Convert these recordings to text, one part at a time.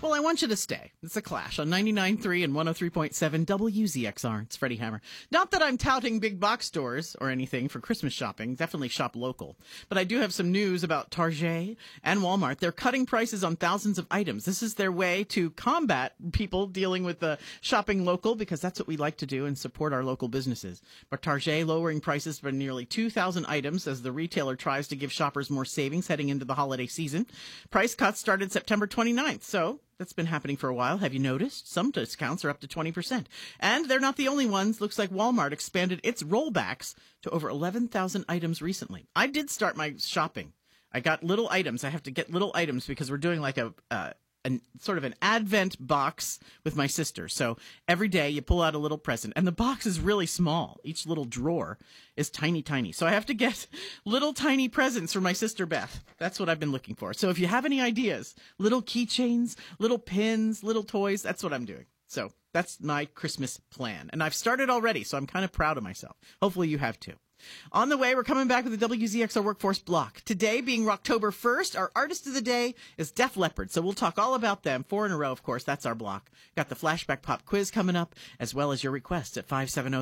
Well, I want you to stay. It's a Clash on 99.3 and 103.7 WZXR. It's Freddie Hammer. Not that I'm touting big box stores or anything for Christmas shopping. Definitely shop local. But I do have some news about Target and Walmart. They're cutting prices on thousands of items. This is their way to combat people dealing with the shopping local, because that's what we like to do and support our local businesses. But Target lowering prices for nearly 2,000 items as the retailer tries to give shoppers more savings heading into the holiday season. Price cuts started September 29th, so that's been happening for a while. Have you noticed? Some discounts are up to 20%. And they're not the only ones. Looks like Walmart expanded its rollbacks to over 11,000 items recently. I did start my shopping. I got little items. I have to get little items because we're doing like a sort of an Advent box with my sister. So every day you pull out a little present, and the box is really small. Each little drawer is tiny, tiny. So I have to get little tiny presents for my sister Beth. That's what I've been looking for. So if you have any ideas, little keychains, little pins, little toys, that's what I'm doing. So that's my Christmas plan. And I've started already, so I'm kind of proud of myself. Hopefully you have too. On the way, we're coming back with the WZXR Workforce Block. Today, being October 1st, our artist of the day is Def Leppard. So we'll talk all about them. 4 in a row, of course. That's our block. Got the Flashback Pop quiz coming up, as well as your requests at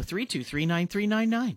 570-323-9399.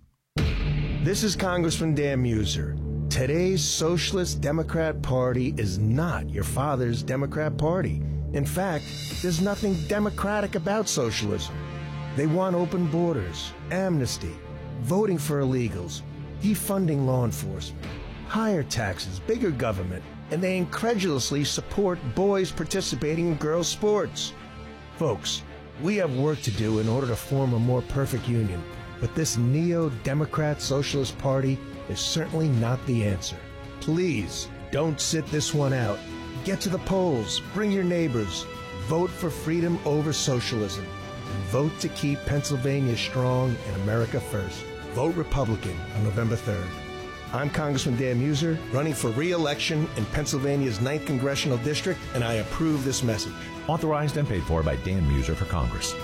This is Congressman Dan Muser. Today's Socialist Democrat Party is not your father's Democrat Party. In fact, there's nothing democratic about socialism. They want open borders, amnesty, voting for illegals, defunding law enforcement, higher taxes, bigger government, and they incredulously support boys participating in girls' sports. Folks, we have work to do in order to form a more perfect union, but this neo-democrat socialist party is certainly not the answer. Please, don't sit this one out. Get to the polls, bring your neighbors, vote for freedom over socialism, and vote to keep Pennsylvania strong and America first. Vote Republican on November 3rd. I'm Congressman Dan Muser, running for re-election in Pennsylvania's 9th Congressional District, and I approve this message. Authorized and paid for by Dan Muser for Congress.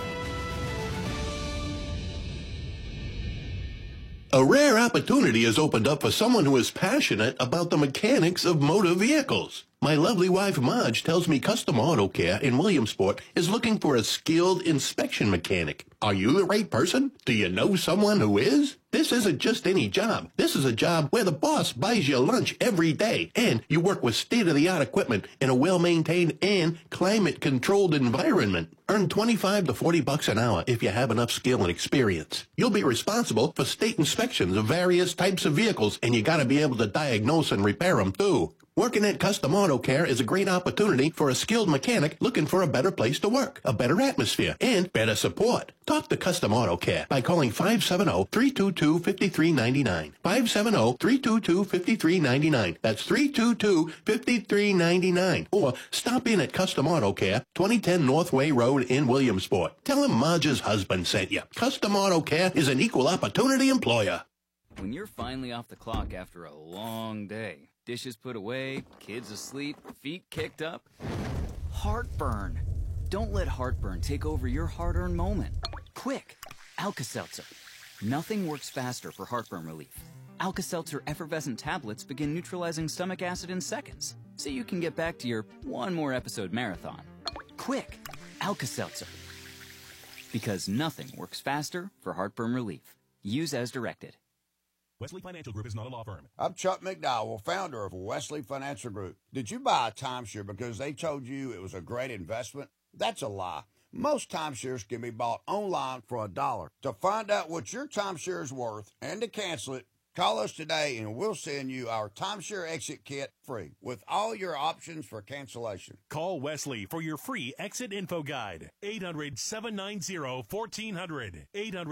A rare opportunity has opened up for someone who is passionate about the mechanics of motor vehicles. My lovely wife, Marge, tells me Custom Auto Care in Williamsport is looking for a skilled inspection mechanic. Are you the right person? Do you know someone who is? This isn't just any job. This is a job where the boss buys you lunch every day, and you work with state-of-the-art equipment in a well-maintained and climate-controlled environment. Earn $25 to $40 an hour if you have enough skill and experience. You'll be responsible for state inspections of various types of vehicles, and you gotta be able to diagnose and repair them too. Working at Custom Auto Care is a great opportunity for a skilled mechanic looking for a better place to work, a better atmosphere, and better support. Talk to Custom Auto Care by calling 570-322-5399. 570-322-5399. That's 322-5399. Or stop in at Custom Auto Care, 2010 Northway Road in Williamsport. Tell him Marge's husband sent you. Custom Auto Care is an equal opportunity employer. When you're finally off the clock after a long day, dishes put away, kids asleep, feet kicked up, heartburn. Don't let heartburn take over your hard-earned moment. Quick, Alka-Seltzer. Nothing works faster for heartburn relief. Alka-Seltzer effervescent tablets begin neutralizing stomach acid in seconds, so you can get back to your one more episode marathon. Quick, Alka-Seltzer. Because nothing works faster for heartburn relief. Use as directed. Wesley Financial Group is not a law firm. I'm Chuck McDowell, founder of Wesley Financial Group. Did you buy a timeshare because they told you it was a great investment? That's a lie. Most timeshares can be bought online for $1. To find out what your timeshare is worth and to cancel it, call us today and we'll send you our timeshare exit kit free with all your options for cancellation. Call Wesley for your free exit info guide. 800-790-1400.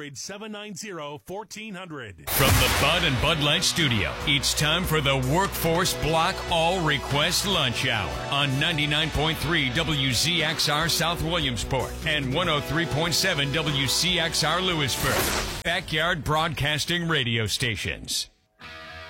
800-790-1400. From the Bud and Bud Light Studio, it's time for the Workforce Block All Request Lunch Hour on 99.3 WZXR South Williamsport and 103.7 WCXR Lewisburg. Backyard Broadcasting Radio Stations.